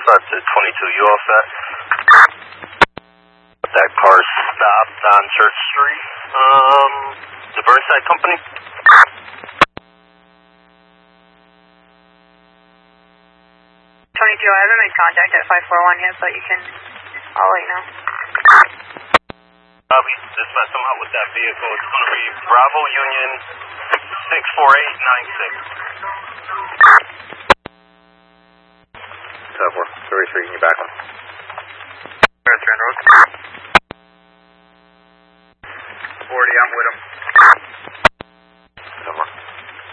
start to 22, you all set? That car stopped on Church Street. The Burnside Company? 22, I haven't made contact at 541 yet, but I'll let you know. We just met them out with that vehicle. It's going to be Bravo Union 64896. 33, can you back on? Road. 40, I'm with him.